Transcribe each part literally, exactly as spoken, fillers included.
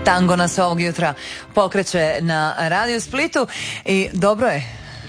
Tango nas ovog jutra pokreće na Radio Splitu i dobro je.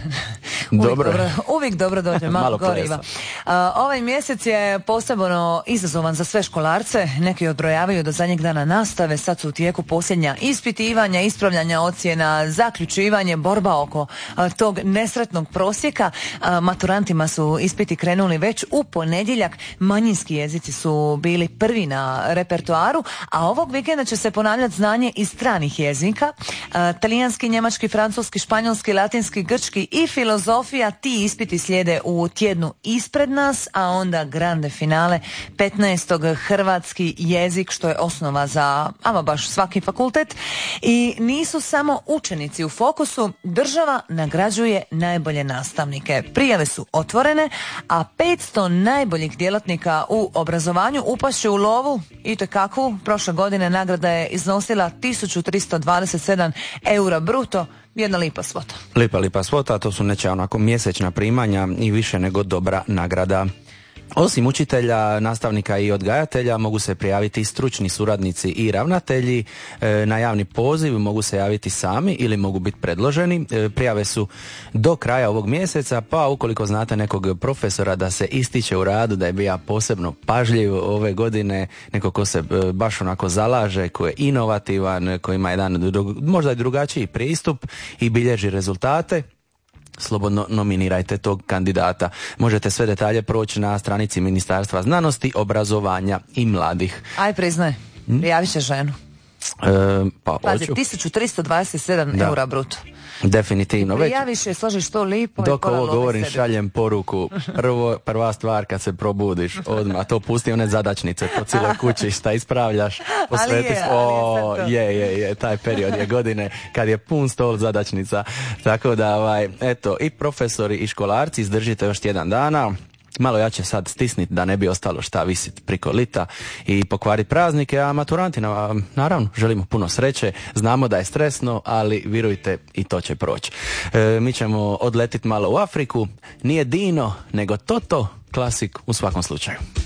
Uvijek dobro. dobro, uvijek dobro dođe malo, malo goriva. Uh, ovaj mjesec je posebno izazovan za sve školarce. Neki odbrojavaju do zadnjeg dana nastave. Sad su u tijeku posljednja ispitivanja, ispravljanja ocjena, zaključivanje, borba oko uh, tog nesretnog prosjeka. Uh, maturantima su ispiti krenuli već u ponedjeljak. Manjinski jezici su bili prvi na repertoaru, a ovog vikenda će se ponavljati znanje iz stranih jezika. Uh, talijanski, njemački, francuski, španjolski, latinski, grčki i filozofija. Ti ispiti slijede u tjednu ispred nas, a onda grande finale petnaestog hrvatski jezik, što je osnova za ama baš svaki fakultet. I nisu samo učenici u fokusu, država nagrađuje najbolje nastavnike. Prijave su otvorene, a petsto najboljih djelatnika u obrazovanju upašće u lovu i to kakvu. Prošle godine nagrada je iznosila tisuću tristo dvadeset sedam eura bruto. Jedna lipa svota. Lipa, lipa svota, to su nečija onako mjesečna primanja i više nego dobra nagrada. Osim učitelja, nastavnika i odgajatelja mogu se prijaviti stručni suradnici i ravnatelji. E, na javni poziv mogu se javiti sami ili mogu biti predloženi. E, prijave su do kraja ovog mjeseca, pa ukoliko znate nekog profesora da se ističe u radu, da je bio posebno pažljiv ove godine, neko ko se e, baš onako zalaže, ko je inovativan, ko ima jedan možda i drugačiji pristup i bilježi rezultate, slobodno nominirajte tog kandidata. Možete sve detalje proći na stranici Ministarstva znanosti, obrazovanja i mladih. Aj, priznaj, prijavit će ženu. E, pa Pazi, hoću. tisuću tristo dvadeset sedam Da. eura bruto. Definitivno. Već Prijaviš je, složiš to lipo. dok i pola ovo love govorim, sebi. šaljem poruku. Prvo, prva stvar kad se probudiš, odmah to pusti one zadačnice po cijeloj kući, šta ispravljaš, posvetiš. je, ali je O, sad to. je, je, je, taj period je godine kad je pun stol zadačnica. Tako da, ovaj, eto, i profesori i školarci izdržite još tjedan dana. Malo ja će sad stisniti da ne bi ostalo šta visit priko lita i pokvariti praznike, a maturantima naravno želimo puno sreće, znamo da je stresno, ali vjerujte i to će proći. E, mi ćemo odletiti malo u Afriku, nije Dino, nego Toto, klasik u svakom slučaju.